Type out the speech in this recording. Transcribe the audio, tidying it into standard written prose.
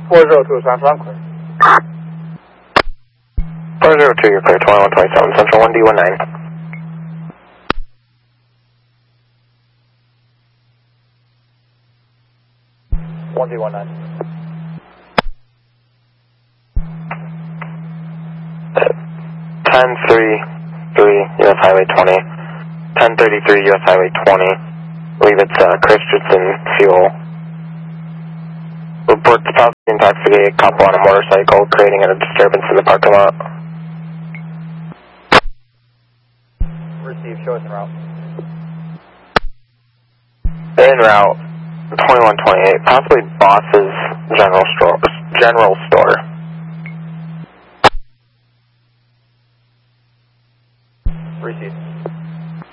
402, sounds wrong, clear. 402, you're clear, 2127, Central 1D19. One D19. 1033 US Highway 20. 1033 US Highway 20. I believe it's Christensen Fuel. Report the possibly intoxicated couple on a motorcycle creating a disturbance in the parking lot. Receive, show us en route. En route, 2128, possibly Boss's General Store.